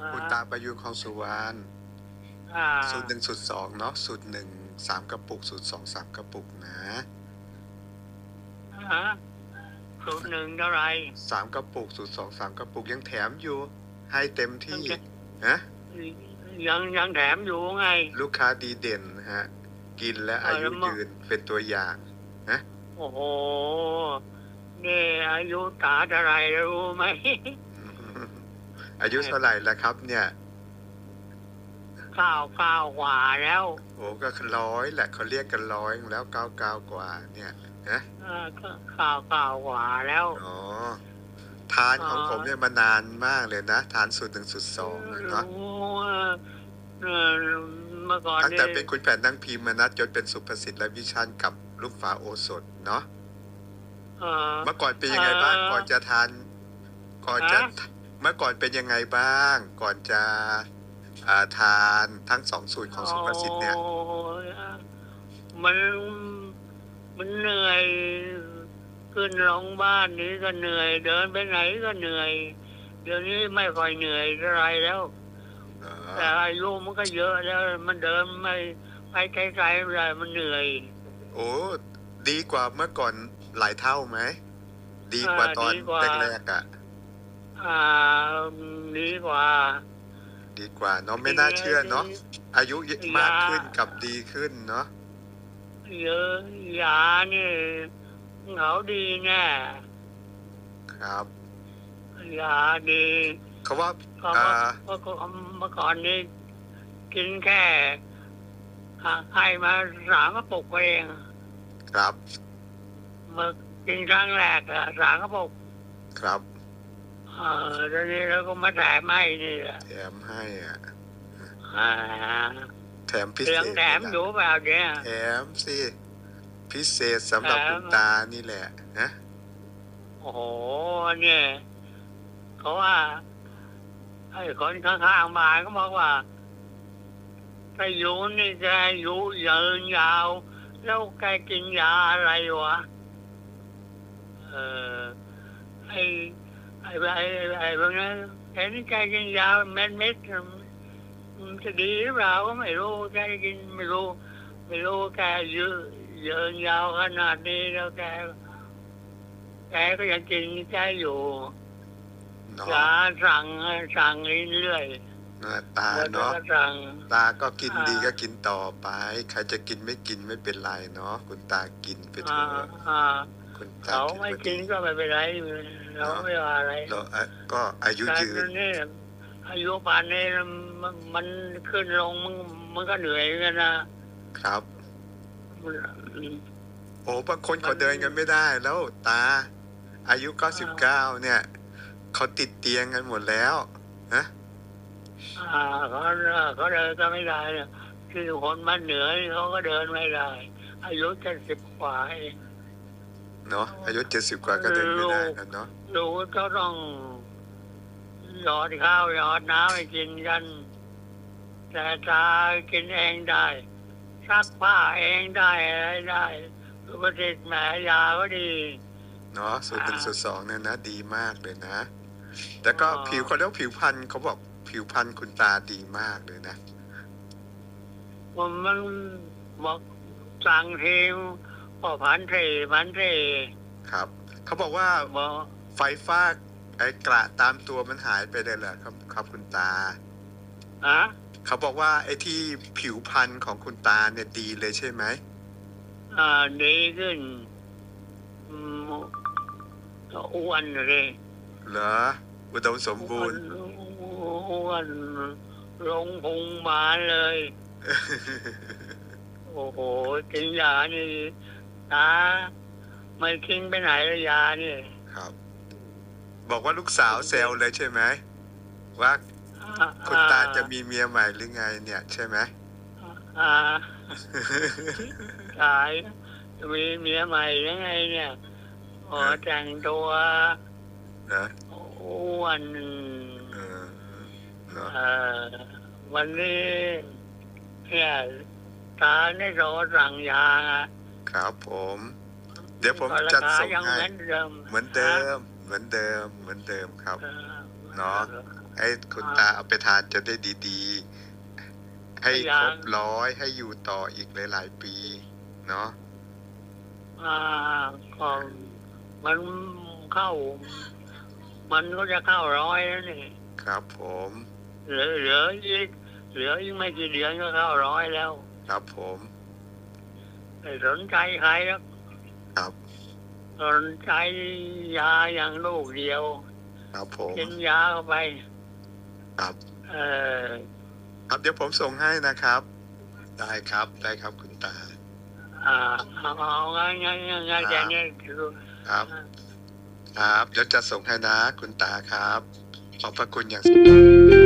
คุณตาประยุนของสุวรรณอ่าสูตรหนึ่งสูตรสองเนาะสูตรหนึ่ง3 กระปุกสูตรสอง3 กระปุกนะฮะสูตรหนึ่งเท่าไหร่ 3 กระปุกสูตรสอง3 กระปุกยังแถมอยู่ให้เต็มยังที่จะนะยังแถมอยู่ไงลูกค้าดีเด่นฮะกินและอายุแล้วยืนเป็นตัวอย่างนะโอ้โหนี่อายุตาเท่าไหรรู้ไหมอายุเท่าไหร่แล้วครับเนี่ย 9 กว่าแล้วโอ้ก็100แหละเขาเรียกกัน100แล้ว99 กว่าเนี่ยนะก็9 กว่าแล้วอ๋อทานของผมเนี่ยมานานมากเลยนะทานสูตร1สูตร2เลยเนาะเออเมื่อก่อนตั้งแต่นี่เป็นคุณแผนนั่งพิมพ์มานะจนเป็นสุภสิทธิ์และวิชันกับลูกฝาโอสถเนาะเออเมื่อก่อนเป็นยังไงบ้างก่อนจะทานก่อนจะเมื่อก่อนเป็นยังไงบ้างก่อนจะทานทั้ง2 สูตรของสุภสิทธิ์เนี่ยมันมันเหนื่อยขึ้นลงบ้านนี้ก็เหนื่อยเดินไปไหนก็เหนื่อยเดี๋ยวนี้ไม่ค่อยเหนื่อยอะไรแล้วแต่อายุมันก็เยอะแล้วมันเดินไม่ไปไกลๆไม่ได้มันเหนื่อยโอ้ดีกว่าเมื่อก่อนหลายเท่าไหมดีกว่าตอนแรกๆอ่ะดีกว่าดีกว่าเนาะไม่น่าเชื่อเนาะอายุมากขึ้นกับดีขึ้นเนาะเยอะยานี่เขาดีแน่ครับยาดีเขาว่าก็เมื่อก่อนนี้กินแค่ให้มา3 กระปุกเองครับเมื่อกินครั้งแรก3 กระปุกครับตอนนี้เราก็มาแถมให้นี่แหละแถมให้อ่ะแถมพิเศษแถมอยู่เปล่าเนี่ยแถมสิพิเศษสำหรับคุณตานี่แหละนะโอ้โหเนี่ยเขาว่าไอ้คนข้างๆบ้านก็บอกว่าถ้าอยู่นี่แกอยู่ยืนยาวแล้วแกกินยาอะไรวะไอ้พวกนั้นแกนี่แกกินยาเม็ดมันจะดีหรือเปล่าก็ไม่รู้แกกินไม่รู้แกยืนยาวขนาดนี้แล้วแกก็ยังกินแกอยู่ยาสั่งเรื่อยตาเนาะตาก็กินดีก็กินต่อไปใครจะกินไม่กินไม่เป็นไรเนาะคุณตากินไปเถอะคุณตาเขาไม่กินก็ไม่เป็นไรเราไม่ว่าอะไรเราก็อายุยืนนี่อายุป่านนี้มันขึ้นลงมันก็เหนื่อยกันนะครับโอ้บางคนเขาเดินกันไม่ได้แล้วตาอายุ99เนี่ยเขาติดเตียงกันหมดแล้วนะเขาเดินก็ไม่ได้คือคนมันเหนือเขาก็เดินไม่ได้อายุ70 กว่าเองเนาะอายุ70 กว่าก็เดินไม่ได้แล้วเนาะลูกก็ต้องหยอดข้าวหยอดน้ำให้กินกันแต่ตากินเองได้ซักผ้าเองได้อะไรได้สุขภาพแม่ยาก็ดีเนาะสูตร1สูตร2เนี่ยนะดีมากเลยนะแต่ก็ผิวเขาเรียกผิวพรรณเขาบอกผิวพรรณคุณตาดีมากเลยนะมันบอกสั่งทีมพอพันเทครับเขาบอกว่าไฟฟ้าไอ้กระตามตัวมันหายไปเลยเหรอครับคุณตาเขาบอกว่าไอ้ที่ผิวพรรณของคุณตาเนี่ยดีเลยใช่ไหมดีขึ้นอ้วนเลยเหรออุดมสมบูรณ์อ้วนลงพุงมาเลยโอ้โหกินยานี่ตาไม่ทิ้งไปไหนเลยยานี่ครับบอกว่าลูกสาวแซวเลยใช่ไหมว่าคุณตาจะมีเมียใหม่หรือไงเนี่ยใช่ไหมตายจะมีเมียใหม่ยังไงเนี่ยแต่งตัวนะอ้วนวันนี้เนี่ยตาได้รอสั่งยาครับผมเดี๋ยวผมจัดส่งให้เหมือนเดิมครับเนาะให้คุณตาเอาไปทานจะได้ดีๆ ให้ครบ100ให้อยู่ต่ออีกหลายๆปีเนาะก็มันเข้า มันก็จะเข้า100แล้วนี่ครับผมเหลืออีกไม่กี่เดือนก็เข้า100แล้วครับผมไม่สนใจใครแล้วครับสนใจยาอย่างลูกเดียวครับผมกินยาเข้าไปครับครับเดี๋ยวผมส่งให้นะครับได้ครับคุณตาเอางั้นแค่นี้ครับครับเดี๋ยวจะส่งให้นะคุณตาครับขอบพระคุณอย่างสูง